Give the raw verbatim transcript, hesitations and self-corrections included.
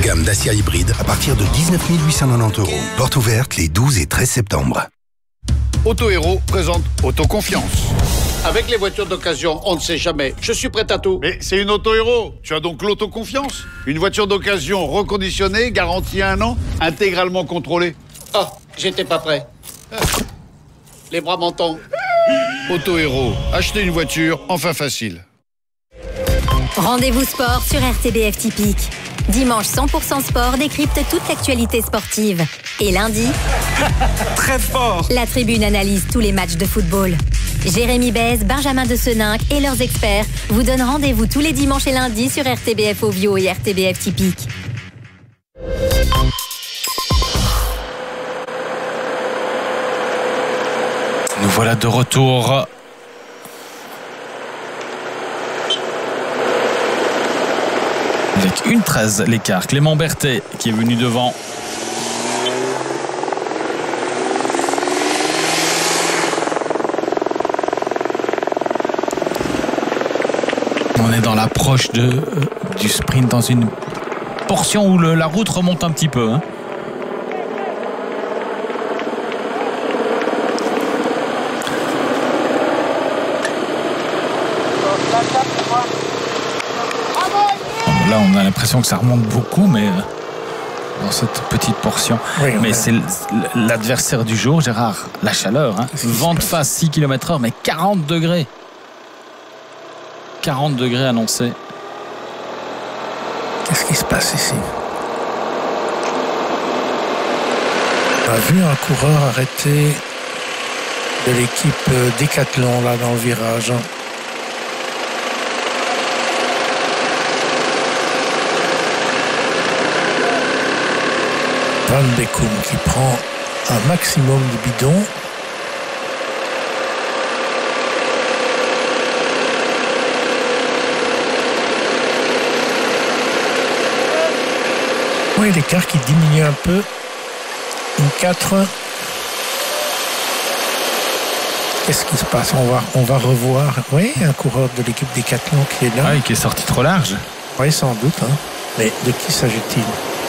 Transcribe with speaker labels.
Speaker 1: gamme Dacia hybride à partir de dix-neuf mille huit cent quatre-vingt-dix euros. Porte ouverte les douze et treize septembre.
Speaker 2: Auto Héros présente Autoconfiance. Avec les voitures d'occasion, on ne sait jamais. Je suis prêt à tout.
Speaker 3: Mais c'est une Auto Héros. Tu as donc l'autoconfiance. Une voiture d'occasion reconditionnée, garantie un an, intégralement contrôlée.
Speaker 2: Ah, j'étais pas prêt. Les bras m'en tombent.
Speaker 3: Auto Héros. Acheter une voiture, enfin facile.
Speaker 4: Rendez-vous sport sur R T B F Typique. Dimanche cent pour cent sport décrypte toute l'actualité sportive. Et lundi,
Speaker 5: très fort,
Speaker 4: la tribune analyse tous les matchs de football. Jérémy Bèze, Benjamin de Seninck et leurs experts vous donnent rendez-vous tous les dimanches et lundis sur R T B F Ovio et R T B F Typique.
Speaker 5: Nous voilà de retour. Avec une treize l'écart. Clément Berthet qui est venu devant. On est dans l'approche de, euh, du sprint, dans une portion où le, la route remonte un petit peu. Hein. Là, on a l'impression que ça remonte beaucoup, mais dans cette petite portion. Oui, mais c'est l'adversaire du jour, Gérard. La chaleur. Hein. Vent de face six kilomètres heure, mais quarante degrés. quarante degrés annoncés.
Speaker 6: Qu'est-ce qui se passe ici? On a vu un coureur arrêté de l'équipe Décathlon là dans le virage. Van Beckum qui prend un maximum de bidons. Oui, l'écart qui diminue un peu. Une quatre. Qu'est-ce qui se passe? On va, on va revoir. Oui, un coureur de l'équipe Décathlon qui est là.
Speaker 5: Ah, et qui est sorti trop large.
Speaker 6: Oui, sans doute. Hein. Mais de qui s'agit-il?